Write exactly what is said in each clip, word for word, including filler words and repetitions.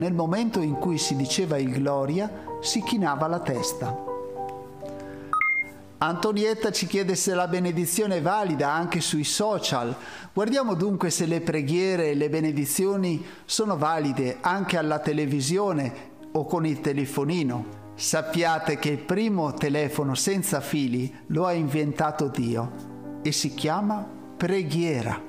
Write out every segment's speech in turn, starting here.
Nel momento in cui si diceva il Gloria, si chinava la testa. Antonietta ci chiede se la benedizione è valida anche sui social. Guardiamo dunque se le preghiere e le benedizioni sono valide anche alla televisione o con il telefonino. Sappiate che il primo telefono senza fili lo ha inventato Dio e si chiama preghiera.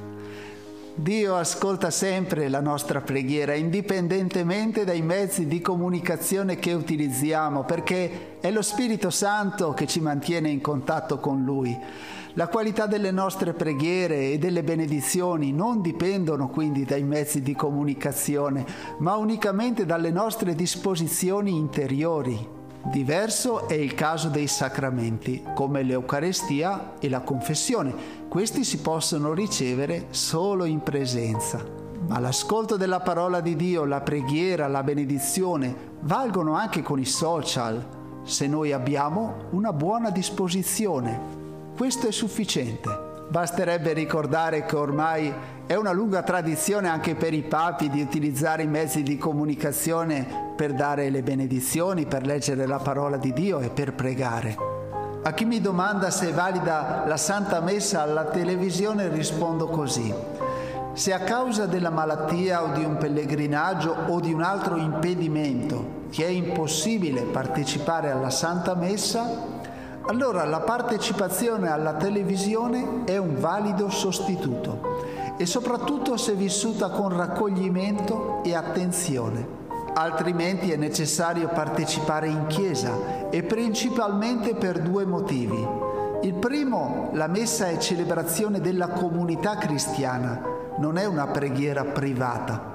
Dio ascolta sempre la nostra preghiera, indipendentemente dai mezzi di comunicazione che utilizziamo, perché è lo Spirito Santo che ci mantiene in contatto con Lui. La qualità delle nostre preghiere e delle benedizioni non dipendono quindi dai mezzi di comunicazione, ma unicamente dalle nostre disposizioni interiori. Diverso è il caso dei sacramenti, come l'Eucarestia e la confessione. Questi si possono ricevere solo in presenza. Ma l'ascolto della parola di Dio, la preghiera, la benedizione valgono anche con i social, se noi abbiamo una buona disposizione. Questo è sufficiente. Basterebbe ricordare che ormai è una lunga tradizione anche per i papi di utilizzare i mezzi di comunicazione per dare le benedizioni, per leggere la parola di Dio e per pregare. A chi mi domanda se è valida la Santa Messa alla televisione rispondo così. Se a causa della malattia o di un pellegrinaggio o di un altro impedimento ti è impossibile partecipare alla Santa Messa, allora la partecipazione alla televisione è un valido sostituto e soprattutto se vissuta con raccoglimento e attenzione. Altrimenti è necessario partecipare in chiesa e principalmente per due motivi. Il primo, la messa è celebrazione della comunità cristiana, non è una preghiera privata.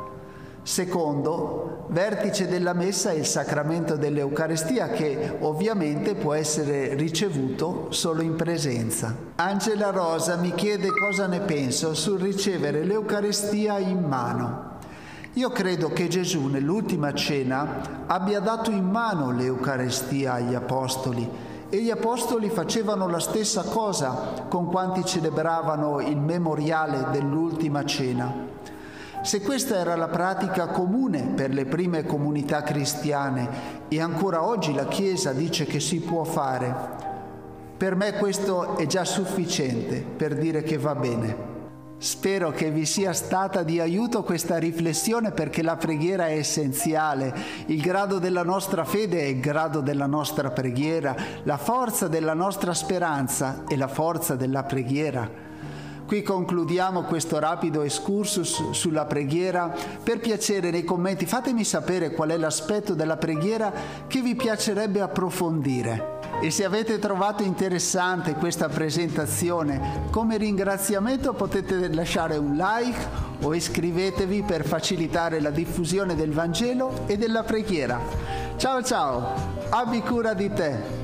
Secondo, vertice della messa è il sacramento dell'Eucarestia che ovviamente può essere ricevuto solo in presenza. Angela Rosa mi chiede cosa ne penso sul ricevere l'Eucarestia in mano. Io credo che Gesù nell'ultima cena abbia dato in mano l'Eucarestia agli apostoli e gli apostoli facevano la stessa cosa con quanti celebravano il memoriale dell'ultima cena. Se questa era la pratica comune per le prime comunità cristiane e ancora oggi la Chiesa dice che si può fare, per me questo è già sufficiente per dire che va bene. Spero che vi sia stata di aiuto questa riflessione perché la preghiera è essenziale. Il grado della nostra fede è il grado della nostra preghiera, la forza della nostra speranza è la forza della preghiera. Qui concludiamo questo rapido excursus sulla preghiera. Per piacere nei commenti fatemi sapere qual è l'aspetto della preghiera che vi piacerebbe approfondire. E se avete trovato interessante questa presentazione, come ringraziamento potete lasciare un like o iscrivetevi per facilitare la diffusione del Vangelo e della preghiera. Ciao ciao, abbi cura di te.